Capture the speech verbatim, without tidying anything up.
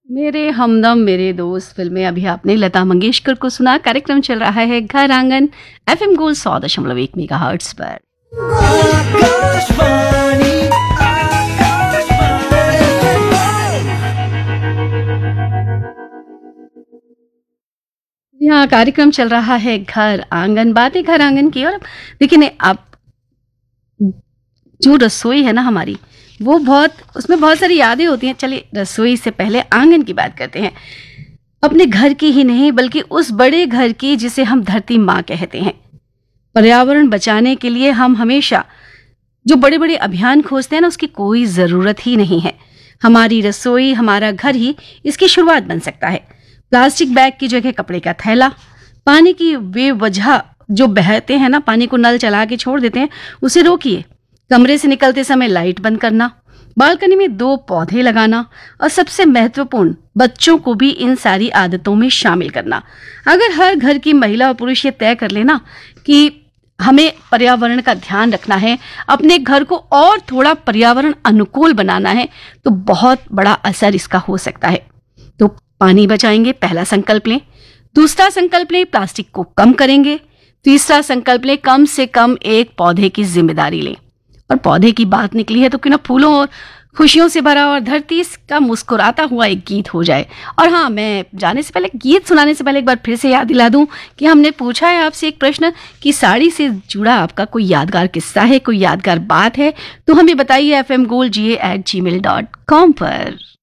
मेरे हमदम मेरे दोस्त फिल्म में अभी आपने लता मंगेशकर को सुना। कार्यक्रम चल रहा है घर आंगन एफएम गोल्ड सौ दशमलव एक मेगा हर्ट्ज पर। आकाशवाणी, यहाँ कार्यक्रम चल रहा है घर आंगन, बातें घर आंगन की। और देखिए आप जो रसोई है ना हमारी, वो बहुत उसमें बहुत सारी यादें होती हैं। चलिए रसोई से पहले आंगन की बात करते हैं। अपने घर की ही नहीं बल्कि उस बड़े घर की जिसे हम धरती माँ कहते हैं। पर्यावरण बचाने के लिए हम हमेशा जो बड़े बड़े अभियान खोजते हैं ना, उसकी कोई ज़रूरत ही नहीं है। हमारी रसोई, हमारा घर ही इसकी शुरुआत बन सकता है। प्लास्टिक बैग की जगह कपड़े का थैला, पानी की बेवजह जो बहते हैं ना, पानी को नल चला के छोड़ देते हैं, उसे रोकिए। कमरे से निकलते समय लाइट बंद करना, बालकनी में दो पौधे लगाना, और सबसे महत्वपूर्ण बच्चों को भी इन सारी आदतों में शामिल करना। अगर हर घर की महिला और पुरुष ये तय कर लेना कि हमें पर्यावरण का ध्यान रखना है, अपने घर को और थोड़ा पर्यावरण अनुकूल बनाना है, तो बहुत बड़ा असर इसका हो सकता है। तो पानी बचाएंगे, पहला संकल्प लें। दूसरा संकल्प लें, प्लास्टिक को कम करेंगे। तीसरा संकल्प लें, कम से कम एक पौधे की जिम्मेदारी लें। और पौधे की बात निकली है तो क्यों ना फूलों और खुशियों से भरा और धरती का मुस्कुराता हुआ एक गीत हो जाए। और हाँ, मैं जाने से पहले, गीत सुनाने से पहले एक बार फिर से याद दिला दूं कि हमने पूछा है आपसे एक प्रश्न कि साड़ी से जुड़ा आपका कोई यादगार किस्सा है, कोई यादगार बात है, तो हमें बताइए एफ एम गोल्ड जी ए एट जी मेल डॉट कॉम पर।